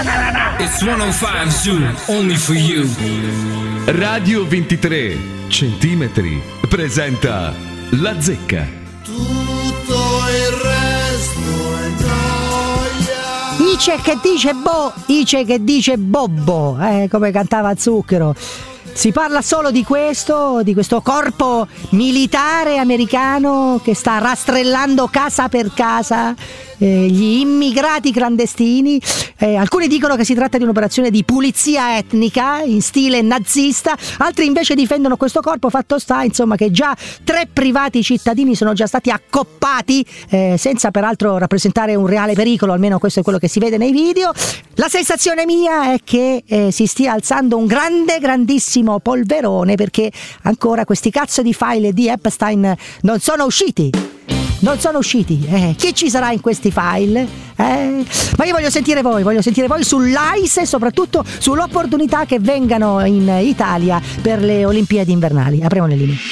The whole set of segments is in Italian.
It's 105 Zoo, only for you. Radio 23 centimetri presenta La Zecca. Tutto il resto è gioia. Ice che dice Ice che dice Bobbo, come cantava Zucchero. Si parla solo di questo corpo militare americano che sta rastrellando casa per casa gli immigrati clandestini. Alcuni dicono che si tratta di un'operazione di pulizia etnica in stile nazista, altri invece difendono questo corpo. Fatto sta, insomma, che già 3 privati cittadini sono già stati accoppati, senza peraltro rappresentare un reale pericolo, almeno questo è quello che si vede nei video. La sensazione mia è che si stia alzando un grandissimo polverone, perché ancora questi cazzo di file di Epstein non sono usciti. Chi ci sarà in questi file? Ma io voglio sentire voi sull'AIS e soprattutto sull'opportunità che vengano in Italia per le Olimpiadi invernali. Apriamo le linee.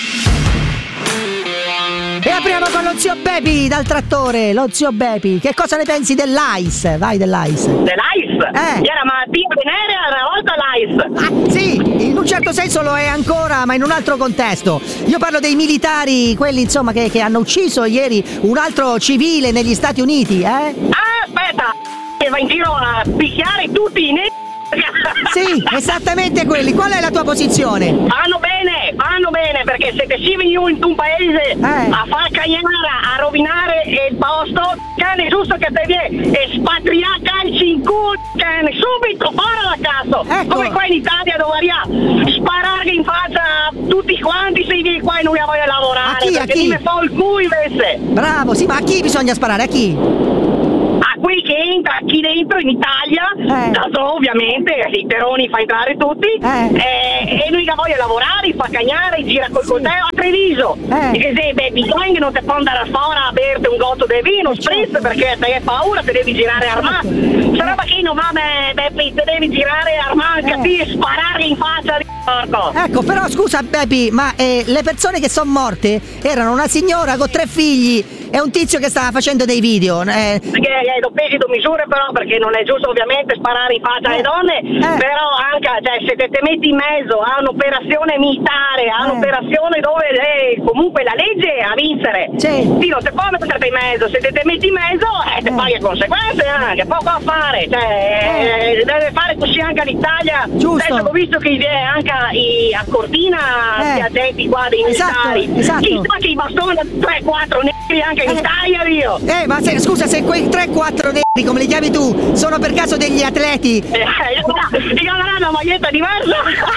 E apriamo con lo zio Bepi dal trattore. Lo zio Bepi, che cosa ne pensi dell'AIS? Vai, dell'AIS. Dell'AIS? Era Mattia Venere, una volta l'AIS. Sì, in un certo senso lo è ancora, ma in un altro contesto. Io parlo dei militari, quelli insomma che hanno ucciso ieri un altro civile negli Stati Uniti, aspetta, che va in giro a picchiare tutti i neri. Sì, esattamente quelli. Qual è la tua posizione? Fanno bene, perché se te si vieni in un paese a far cagnare, a rovinare il posto, cane, giusto che te viene espatriare calci in culo, cane, subito, fuori da caso. Ecco. Come qua in Italia doveria sparare in faccia a tutti quanti se vieni qua e non voglio lavorare. A chi? Mi fa il culo invece. Bravo, sì, ma a chi bisogna sparare? A chi? Qui che entra qui dentro in Italia, dato ovviamente i terroni fa entrare tutti, e lui che voglia lavorare, fa cagnare, gira col coltello a Treviso, e se bisogna che non ti può andare fuori a berti un gotto di vino, spritz, perché te hai paura, te devi girare armato. Se roba che non va Beppi, te devi girare armato, e sparare in faccia di porco. Ecco, però scusa Beppi, ma le persone che sono morte erano una signora con 3 figli e un tizio che stava facendo dei video. Perché pesi do misure, però, perché non è giusto ovviamente sparare in faccia alle donne, però anche se te metti in mezzo a un'operazione militare, a un'operazione dove comunque la legge è a vincere, sì, non ti può mettere in mezzo. Se te metti in mezzo te paghi le conseguenze, che poco a fare, deve fare così anche l'Italia. Giusto. Ho visto che anche a Cortina gli addetti qua dei militari, esatto. Chissà che i bastoni 3-4 neri anche in Italia, Dio. Ma scusa, se quei 3-4 neri, come li chiami tu, sono per caso degli atleti? Ti avranno una maglietta diversa.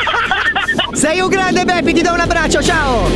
Sei un grande Beppi, ti do un abbraccio, ciao.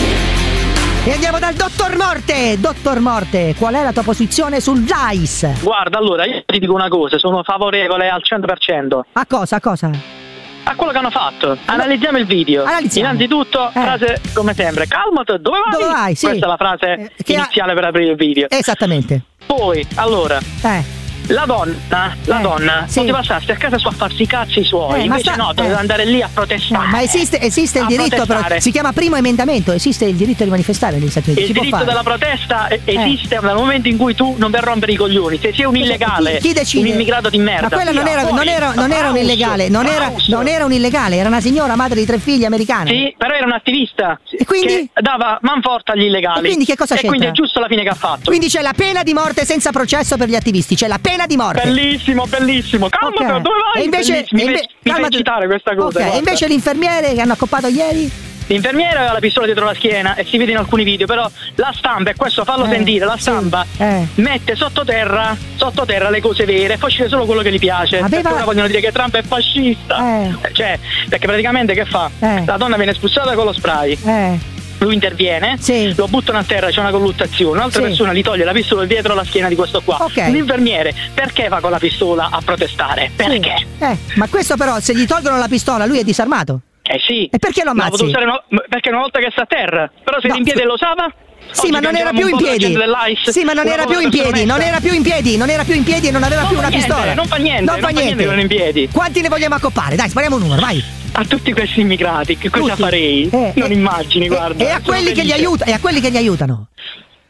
E andiamo dal Dottor Morte. Dottor Morte, qual è la tua posizione sull'AIS? Guarda, allora, io ti dico una cosa, sono favorevole al 100%. A cosa? A quello che hanno fatto. Analizziamo il video. Innanzitutto, frase come sempre: calmati, dove vai? Sì. Questa è la frase iniziale per aprire il video. Esattamente. Poi, allora, la donna sì, poteva starsi a casa sua a farsi i cazzi suoi, invece no, doveva andare lì a protestare. Ma esiste il diritto, però, si chiama primo emendamento, esiste il diritto di manifestare negli Stati Uniti. Il diritto della protesta esiste dal momento in cui tu non per rompere i coglioni. Se sei un illegale, chi decide? Un immigrato di merda. Ma quella non era un illegale, non era un illegale, era una signora madre di 3 figli americana. Sì, però era un attivista. E quindi? Che dava manforte agli illegali. E quindi che cosa c'entra? E quindi è giusto la fine che ha fatto. Quindi c'è la pena di morte senza processo per gli attivisti, c'è la pena di morte. Bellissimo. Calmati, dove vai? E invece mi fa eccitare questa cosa. E invece l'infermiere che hanno accoppato ieri? L'infermiere aveva la pistola dietro la schiena e si vede in alcuni video, però la stampa, e questo fallo sentire, la stampa mette sottoterra le cose vere e fa uscire solo quello che gli piace. Perché ora vogliono dire che Trump è fascista. Perché praticamente che fa? La donna viene spruzzata con lo spray. Lui interviene, lo buttano a terra, c'è una colluttazione, un'altra persona gli toglie la pistola dietro la schiena di questo qua. L'infermiere perché va con la pistola a protestare? Perché? Ma questo però, se gli tolgono la pistola, lui è disarmato? Sì. E perché lo ammazzi? Perché una volta che sta a terra, però se in piede lo usava. Sì, ma non era più in piedi. Sì, ma non era più in piedi, non era più in piedi e non aveva più una pistola. Non fa niente, non in piedi. Quanti ne vogliamo accoppare? Dai, spariamo un numero, vai. A tutti questi immigrati, che cosa farei? Non immagini, guarda. E a quelli che li aiutano? No,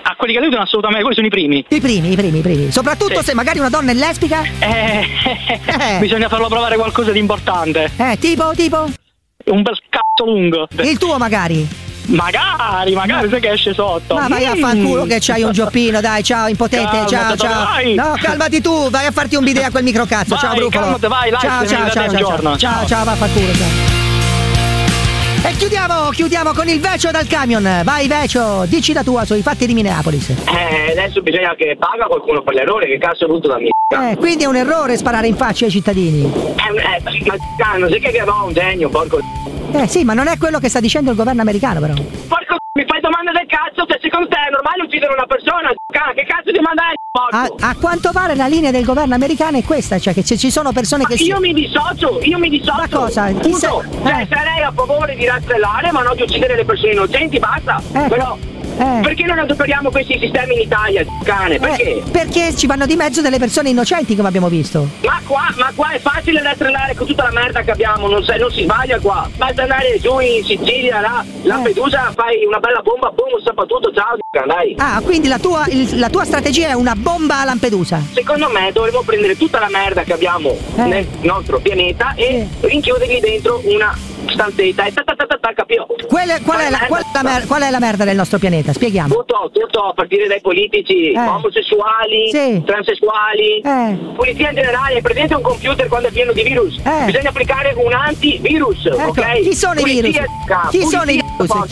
a quelli che aiutano assolutamente, quelli sono i primi. I primi. Soprattutto se magari una donna è lesbica. Bisogna farlo provare qualcosa di importante. Tipo? Un bel cazzo lungo. Il tuo magari. Magari, sai che esce sotto. Ma vai a fanculo che c'hai un gioppino, dai, ciao, impotente, calmati, ciao. Vai. No, calmati tu, vai a farti un bidet a quel microcazzo, Vai, ciao brufolo. Calmate, vai, Ciao, va a fanculo, ciao. E chiudiamo con il Vecio dal camion. Vai Vecio, dici la tua sui fatti di Minneapolis. Adesso bisogna che paga qualcuno per l'errore, che cazzo è voluto da me. Quindi è un errore sparare in faccia ai cittadini. Ma non sei che abbiamo un genio, porco. Sì, ma non è quello che sta dicendo il governo americano, però. Porco, mi fai domande del cazzo, che secondo te è normale uccidere una persona? Che cazzo di domanda è, porco? A quanto pare la linea del governo americano è questa, cioè che ci sono persone che io mi dissocio. Ma cosa? Sarei a favore di rastrellare, ma non di uccidere le persone innocenti, basta. Però perché non adoperiamo questi sistemi in Italia, cane? Perché? Perché ci vanno di mezzo delle persone innocenti, come abbiamo visto. Ma qua è facile rastrellare con tutta la merda che abbiamo, non si sbaglia qua. Basta andare giù in Sicilia, là, Lampedusa, fai una bella bomba, boom, sappa tutto, ciao, dai. Quindi la tua strategia è una bomba a Lampedusa. Secondo me dovremmo prendere tutta la merda che abbiamo nel nostro pianeta e rinchiuderli dentro una stanzetta e capito? Qual è la merda del nostro pianeta? Spieghiamo. Tutto a partire dai politici, omosessuali, transessuali, polizia in generale. È presente un computer quando è pieno di virus? Bisogna applicare un antivirus, ok? Chi sono i virus? Chi sono i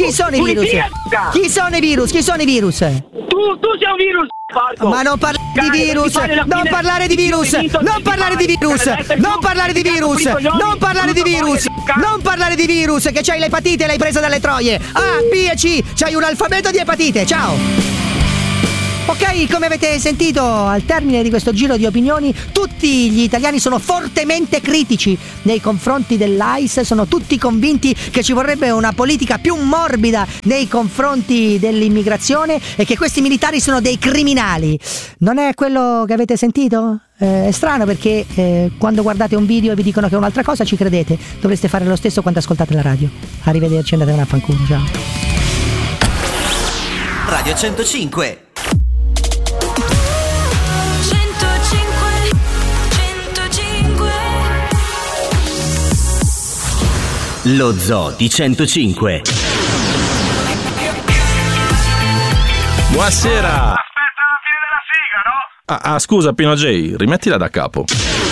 virus? Tu sei un virus. Porco. Ma non parlare di virus, non parlare di virus, non parlare di virus, non parlare di virus, non parlare di virus, non parlare di virus, che c'hai l'epatite, l'hai presa dalle troie. A, B e C, c'hai un alfabeto di epatite, ciao. Ok, come avete sentito al termine di questo giro di opinioni, tutti gli italiani sono fortemente critici nei confronti dell'AIS, sono tutti convinti che ci vorrebbe una politica più morbida nei confronti dell'immigrazione e che questi militari sono dei criminali. Non è quello che avete sentito? È strano perché quando guardate un video e vi dicono che è un'altra cosa ci credete. Dovreste fare lo stesso quando ascoltate la radio. Arrivederci, andate a fanculo, ciao. Radio 105. Lo Zoo di 105. Buonasera. Aspetta la fine della sigla, no? Scusa Pino J, rimettila da capo.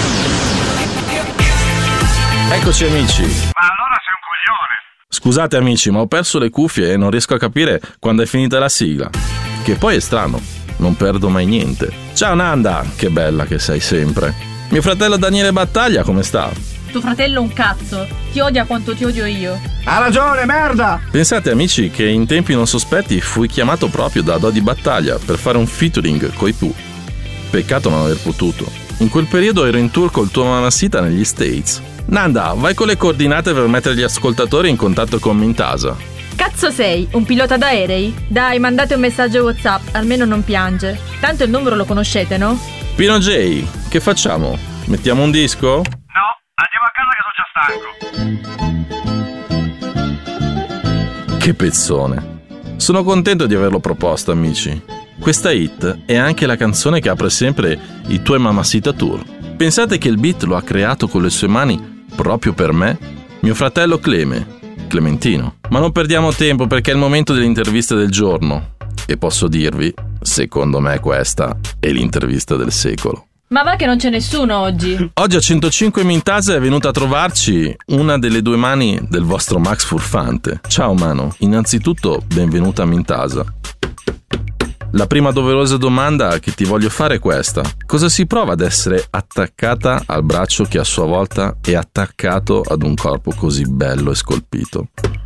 Eccoci amici. Ma allora sei un coglione. Scusate amici, ma ho perso le cuffie e non riesco a capire quando è finita la sigla. Che poi è strano, non perdo mai niente. Ciao Nanda, che bella che sei sempre. Mio fratello Daniele Battaglia, come sta? Tuo fratello un cazzo, ti odia quanto ti odio io. Ha ragione, merda! Pensate amici che in tempi non sospetti fui chiamato proprio da Dodi Battaglia per fare un featuring coi Pooh. Peccato non aver potuto. In quel periodo ero in tour col tuo Mamacita negli States. Nanda, vai con le coordinate per mettere gli ascoltatori in contatto con Mintasa. Cazzo sei? Un pilota d'aerei? Dai, mandate un messaggio WhatsApp, almeno non piange. Tanto il numero lo conoscete, no? Pino J, che facciamo? Mettiamo un disco? Andiamo a casa che sono già stanco. Che pezzone. Sono contento di averlo proposto, amici. Questa hit è anche la canzone che apre sempre i tuoi Mamacita Tour. Pensate che il beat lo ha creato con le sue mani proprio per me? Mio fratello Clementino. Ma non perdiamo tempo perché è il momento dell'intervista del giorno. E posso dirvi, secondo me questa è l'intervista del secolo. Ma va che non c'è nessuno oggi. Oggi a 105 Mintasa è venuta a trovarci una delle due mani del vostro Max Furfante. Ciao Mano, innanzitutto benvenuta a Mintasa. La prima doverosa domanda che ti voglio fare è questa. Cosa si prova ad essere attaccata al braccio che a sua volta è attaccato ad un corpo così bello e scolpito?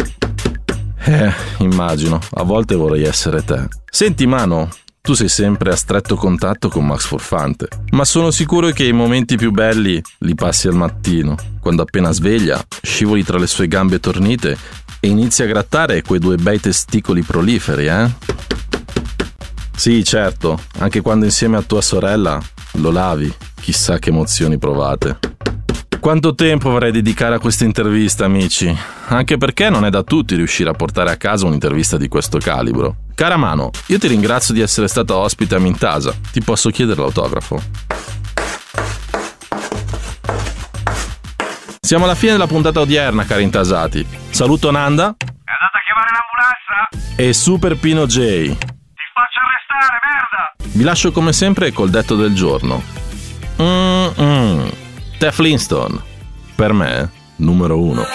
Immagino, a volte vorrei essere te. Senti Mano, tu sei sempre a stretto contatto con Max Furfante, ma sono sicuro che i momenti più belli li passi al mattino, quando appena sveglia scivoli tra le sue gambe tornite e inizi a grattare quei due bei testicoli proliferi, eh? Sì, certo, anche quando insieme a tua sorella lo lavi, chissà che emozioni provate. Quanto tempo vorrei dedicare a questa intervista, amici? Anche perché non è da tutti riuscire a portare a casa un'intervista di questo calibro. Cara Mano, io ti ringrazio di essere stata ospite a Mintasa. Ti posso chiedere l'autografo? Siamo alla fine della puntata odierna, cari intasati. Saluto Nanda. È andata a chiamare l'ambulanza? E Super Pino J. Ti faccio arrestare, merda! Vi lascio come sempre col detto del giorno. The Flintstone. Per me, numero 1.